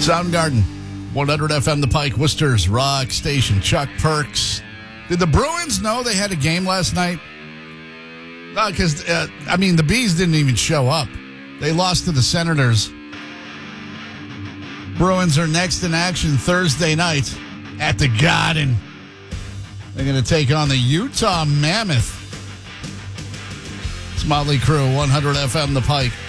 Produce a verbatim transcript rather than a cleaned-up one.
Soundgarden, one hundred F M The Pike, Worcester's rock station. Chuck Perks. Did the Bruins know they had a game last night? No, because, uh, I mean, the Bees didn't even show up. They lost to the Senators. Bruins are next in action Thursday night at the Garden. They're going to take on the Utah Mammoth. It's Motley Crue, one hundred F M The Pike.